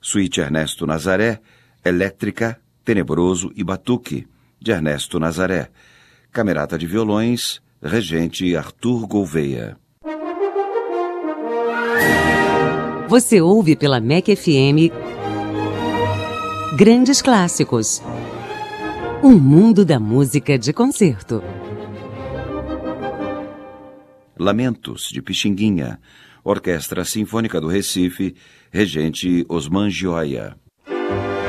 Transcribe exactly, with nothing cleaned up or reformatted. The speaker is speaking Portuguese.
Suíte Ernesto Nazaré, Elétrica, Tenebroso e Batuque, de Ernesto Nazaré. Camerata de violões, Regente Arthur Gouveia. Você ouve pela M E C F M Grandes Clássicos. Um mundo da música de concerto. Lamentos, de Pixinguinha, Orquestra Sinfônica do Recife, Regente Osman Gioia.